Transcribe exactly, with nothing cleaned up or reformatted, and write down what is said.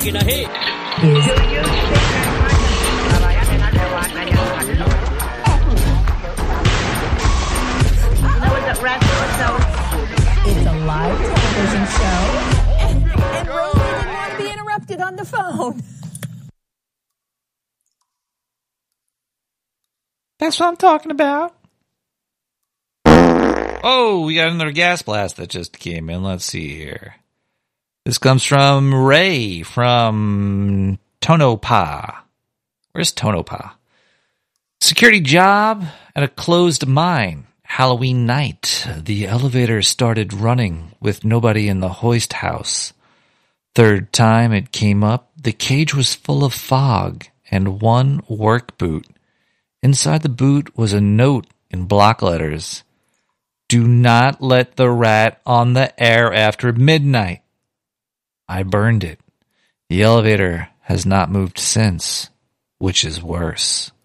in a hit. Is you use It's a live television show, and, and Rosie didn't want to be interrupted on the phone. That's what I'm talking about. Oh, we got another gas blast that just came in. Let's see here. This comes from Ray from Tonopah. Where's Tonopah? Security job at a closed mine. Halloween night. The elevator started running with nobody in the hoist house. Third time it came up, the cage was full of fog and one work boot. Inside the boot was a note in block letters. Do not let the rat on the air after midnight. I burned it. The elevator has not moved since, which is worse.